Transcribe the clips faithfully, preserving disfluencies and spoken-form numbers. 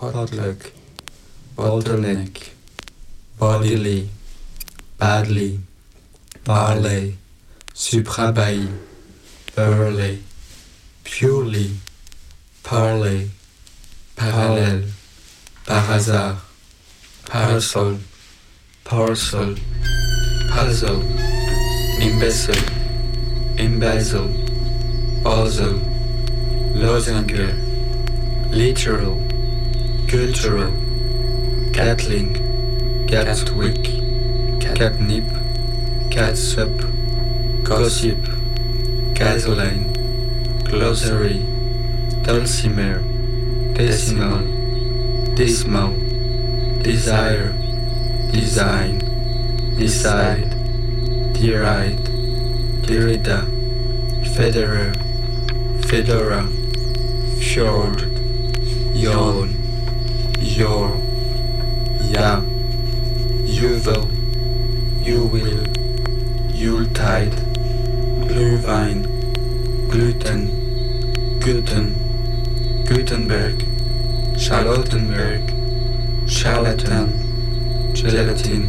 potluck, bottleneck, bodily, badly, barley, suprabailly, burley, purely, parley, parallèle, par hasard, parasol, parcel, puzzle, imbecile, embezzle, puzzle, lozenger, literal, cultural, catling, catwick, catnip, catsup, gossip, gasoline, glossary, dulcimer, decimal, dismal, desire, design, decide, deride, derrida, federer, fedora, fjord, yawn, your, ya, yuval, you will, Yuletide, Glühwein, gluten, Guten, Gutenberg, Charlottenberg, charlatan, gelatin,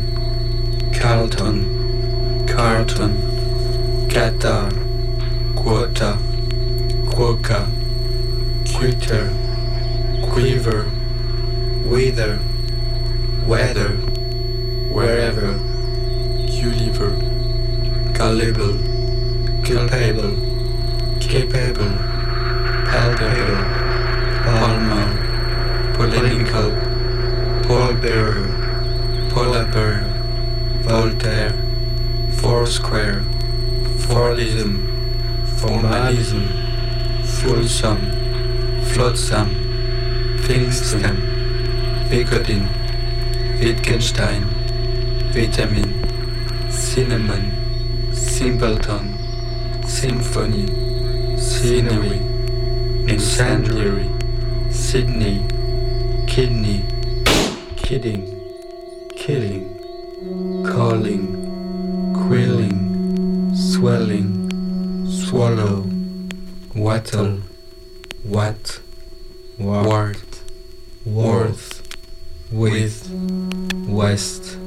Carlton, carton, Qatar, quota, quokka, quitter, quiver, wither, weather, wherever, Gulliver, gullible, culpable, capable, palpable, palmar, polemical, pallbearer, polar bear, Voltaire, foursquare, formalism, formalism, fulsome, flotsam, Pfingsten, Vicodin, Wittgenstein, vitamin, cinnamon, simpleton, symphony, scenery, incendiary, Sydney, kidney, kidding, killing, calling, quilling, swelling, swallow, wattle, what, wart, worth, with, west,